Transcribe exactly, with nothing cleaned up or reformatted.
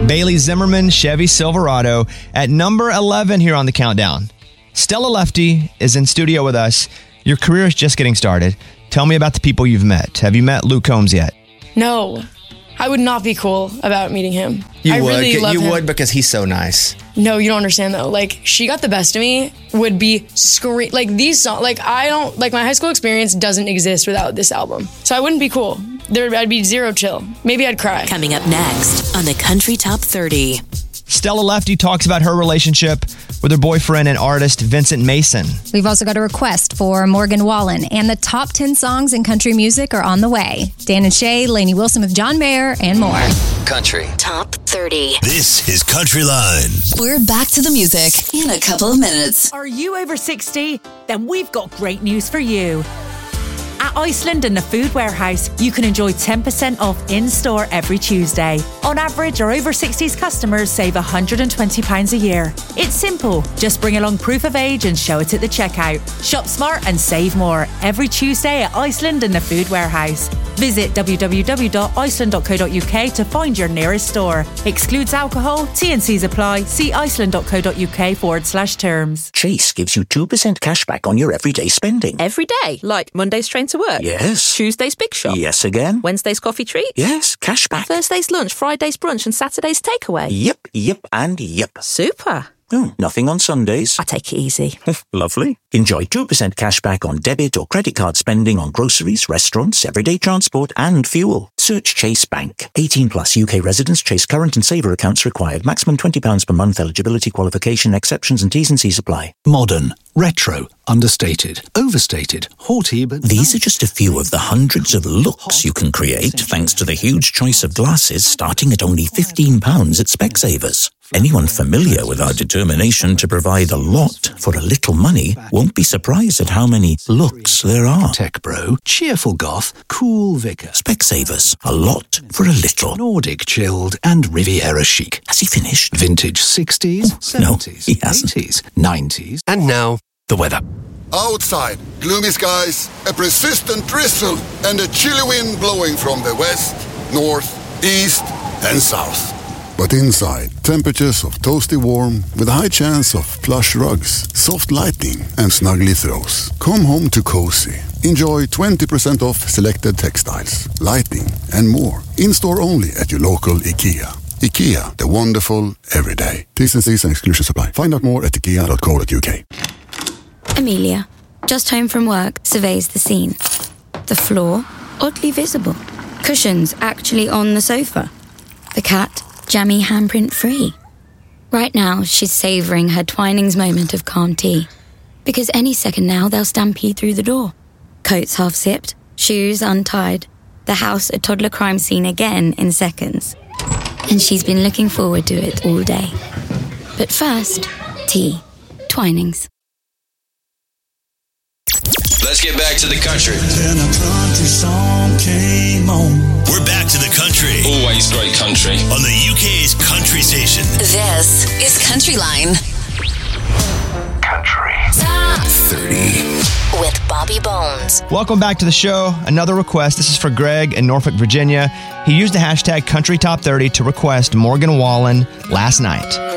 Bailey Zimmerman Chevy Silverado at number eleven here on the countdown. Stella Lefty is in studio with us. Your career is just getting started. Tell me about the people you've met. Have you met Luke Combs yet? No. I would not be cool about meeting him. You I would. really love you him. would because he's so nice. No, you don't understand though. Like, She Got the Best of Me would be scream. Like these songs. Like I don't like my high school experience doesn't exist without this album. So I wouldn't be cool. There, I'd be zero chill. Maybe I'd cry. Coming up next on the Country Top thirty. Stella Lefty talks about her relationship with her boyfriend and artist Vincent Mason. We've also got a request for Morgan Wallen, and the top ten songs in country music are on the way. Dan and Shay, Lainey Wilson with John Mayer, and more. Country Top thirty. This is Country Line. We're back to the music in a couple of minutes. Are you over sixty? Then we've got great news for you. At Iceland and the Food Warehouse, you can enjoy ten percent off in-store every Tuesday. On average, our over sixties customers save one hundred twenty pounds a year. It's simple. Just bring along proof of age and show it at the checkout. Shop smart and save more every Tuesday at Iceland and the Food Warehouse. Visit w w w dot iceland dot co dot u k to find your nearest store. Excludes alcohol, T and C's apply. See iceland dot co dot u k forward slash terms. Chase gives you two percent cash back on your everyday spending. Every day? Like Monday's train to work? Yes. Tuesday's big shop? Yes again. Wednesday's coffee treat? Yes, cash back. Thursday's lunch, Friday's brunch and Saturday's takeaway? Yep, yep and yep. Super. Oh, nothing on Sundays. I take it easy. Lovely. Enjoy two percent cash back on debit or credit card spending on groceries, restaurants, everyday transport and fuel. Search Chase Bank. eighteen plus U K residents. Chase current and saver accounts required. Maximum twenty pounds per month. Eligibility, qualification, exceptions and T's and C's apply. Modern, retro, understated, overstated, haughty, but... These are just a few of the hundreds of looks you can create thanks to the huge choice of glasses starting at only fifteen pounds at Specsavers. Anyone familiar with our determination to provide a lot for a little money won't be surprised at how many looks there are. Tech bro, cheerful goth, cool vicar. Specsavers, a lot for a little. Nordic chilled and Riviera chic. Has he finished? Vintage sixties, oh, seventies, no, he hasn't. eighties, nineties. And now, the weather. Outside, gloomy skies, a persistent drizzle, and a chilly wind blowing from the west, north, east, and south. But inside, temperatures of toasty warm with a high chance of plush rugs, soft lighting, and snuggly throws. Come home to cozy. Enjoy twenty percent off selected textiles, lighting, and more. In-store only at your local IKEA. IKEA, the wonderful everyday. T's and C's and exclusions apply. Find out more at ikea dot co dot u k. Amelia, just home from work, surveys the scene. The floor, oddly visible. Cushions actually on the sofa. The cat, jammy handprint free. Right now, she's savouring her Twinings moment of calm tea. Because any second now, they'll stampede through the door. Coats half zipped, shoes untied. The house a toddler crime scene again in seconds. And she's been looking forward to it all day. But first, tea. Twinings. Let's get back to the country. Then a country song came on. We're back to the country. Always great country. On the U K's country station. This is Country Line. Country Top thirty. With Bobby Bones. Welcome back to the show. Another request. This is for Greg in Norfolk, Virginia. He used the hashtag Country Top thirty to request Morgan Wallen Last Night.